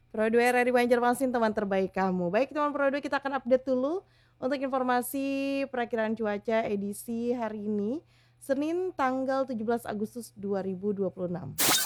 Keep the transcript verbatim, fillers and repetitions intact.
Pro dua R R I Banjarmasin, teman terbaik kamu. Baik teman Pro dua, kita akan update dulu untuk informasi perakiraan cuaca edisi hari ini, Senin tanggal tujuh belas Agustus dua ribu dua puluh enam.